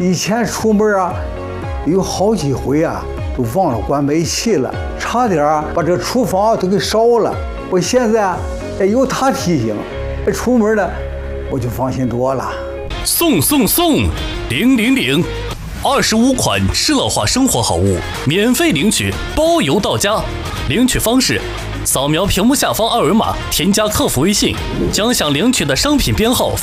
以前出门啊，有好几回啊，都忘了关煤气了，差点把这厨房都给烧了。我现在有他提醒，出门呢我就放心多了。 送00025款吃乐化生活好物免费领取，包邮到家。领取方式：扫描屏幕下方2维码，添加客服微信，将想领取的商品编号